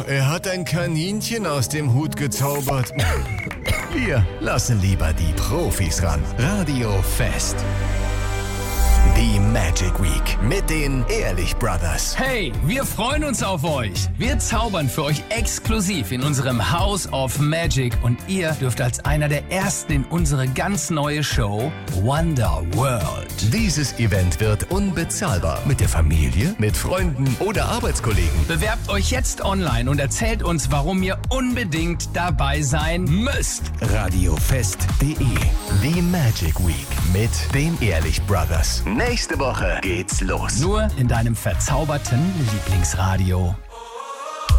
er hat ein Kaninchen aus dem Hut gezaubert. Wir lassen lieber die Profis ran. Radio Fest. Die Magic Week mit den Ehrlich Brothers. Hey, wir freuen uns auf euch. Wir zaubern für euch exklusiv in unserem House of Magic und ihr dürft als einer der ersten in unsere ganz neue Show Wonder World. Dieses Event wird unbezahlbar. Mit der Familie, mit Freunden oder Arbeitskollegen. Bewerbt euch jetzt online und erzählt uns, warum ihr unbedingt dabei sein müsst. Radiofest.de. Die Magic Week mit den Ehrlich Brothers. Nächste Woche geht's los. Nur in deinem verzauberten Lieblingsradio.